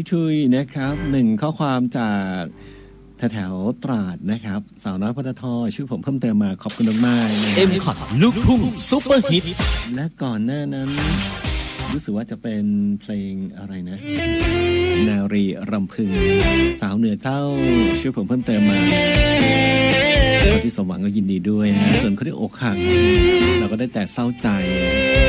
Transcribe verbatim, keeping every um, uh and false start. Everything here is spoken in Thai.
ทุยนะครับหนึ่งข้อความจากแถวๆตราดนะครับสาวน้อยปตท.ชื่อผมเพิ่มเติมมาขอบคุณมากๆนะเอ็มคอทลูกทุ่งซุปเปอร์ฮิตและก่อนหน้านั้นรู้สึกว่าจะเป็นเพลงอะไรนะนารีรำพึงสาวเหนือเจ้าชื่อผมเพิ่มเติมมาคนที่สมหวังก็ยินดีด้วยนะส่วนคนที่อกหักเราก็ได้แต่เศร้าใจ